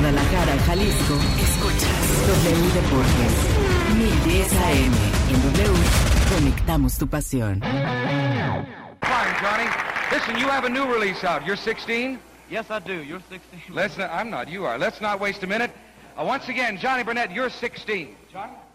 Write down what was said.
Guadalajara, Jalisco, escuchas W Deportes, 1010 AM. En W, conectamos tu pasión. Fine, Johnny. Listen, you have a new release out. You're 16? Yes, I do. You're 16. I'm not. You are. Let's not waste a minute. Once again, Johnny Burnett, you're 16. Johnny?